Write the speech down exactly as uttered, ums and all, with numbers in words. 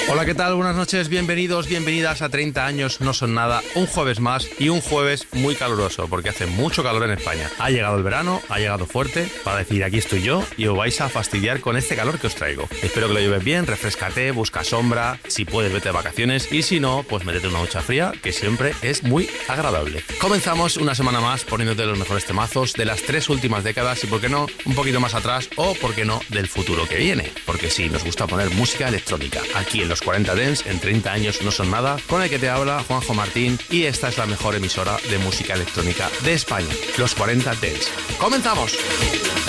Hola, ¿qué tal? Buenas noches, bienvenidos, bienvenidas a treinta años no son nada, un jueves más y un jueves muy caluroso porque hace mucho calor en España. Ha llegado el verano, ha llegado fuerte para decir aquí estoy yo y os vais a fastidiar con este calor que os traigo. Espero que lo lleves bien, refrescate, busca sombra, si puedes vete de vacaciones y si no, pues métete una ducha fría que siempre es muy agradable. Comenzamos una semana más poniéndote los mejores temazos de las tres últimas décadas y por qué no, un poquito más atrás o por qué no, del futuro que viene. Porque sí, nos gusta poner música electrónica aquí en los cuarenta Dance, en treinta años no son nada, con el que te habla Juanjo Martín y esta es la mejor emisora de música electrónica de España, los cuarenta Dance. ¡Comenzamos!